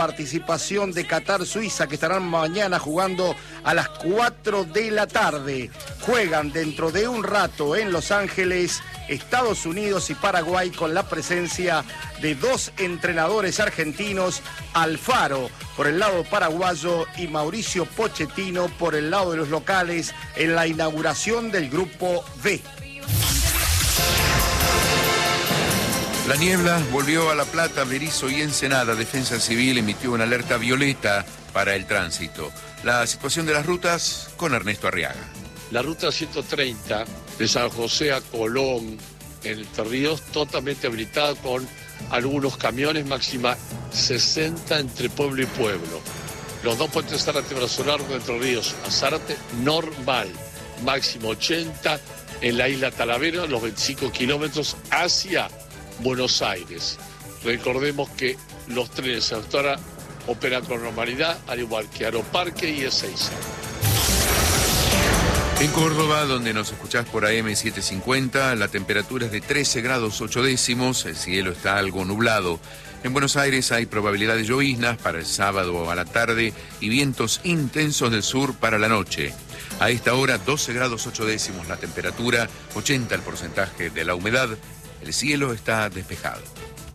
participación de Qatar-Suiza, que estarán mañana jugando a las 4 de la tarde. Juegan dentro de un rato en Los Ángeles, Estados Unidos y Paraguay, con la presencia de dos entrenadores argentinos, Alfaro por el lado paraguayo y Mauricio Pochettino por el lado de los locales, en la inauguración del Grupo B. La niebla volvió a La Plata, Berisso y Ensenada. Defensa Civil emitió una alerta violeta para el tránsito. La situación de las rutas con Ernesto Arriaga. La ruta 130 de San José a Colón, en Entre Ríos, totalmente habilitada con algunos camiones, máxima 60 entre pueblo y pueblo. Los dos puentes Zárate Brazo Largo de Entre Ríos a Zárate, normal, máximo 80 en la isla Talavera, los 25 kilómetros hacia Buenos Aires. Recordemos que los trenes hasta ahora operan con normalidad, al igual que Aeroparque y Ezeiza. En Córdoba, donde nos escuchás por AM750, la temperatura es de 13 grados 8 décimos, el cielo está algo nublado. En Buenos Aires hay probabilidad de lloviznas para el sábado a la tarde y vientos intensos del sur para la noche. A esta hora 12 grados 8 décimos la temperatura, 80 el porcentaje de la humedad, el cielo está despejado.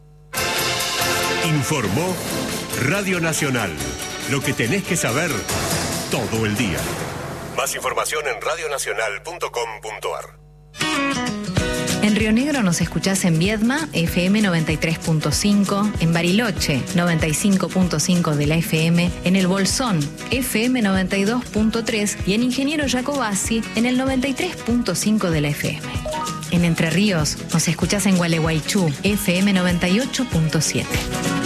Informó Radio Nacional, lo que tenés que saber todo el día. Más información en radionacional.com.ar. En Río Negro nos escuchás en Viedma, FM 93.5, en Bariloche, 95.5 de la FM, en El Bolsón, FM 92.3 y en Ingeniero Jacobasi, en el 93.5 de la FM. En Entre Ríos nos escuchás en Gualeguaychú, FM 98.7.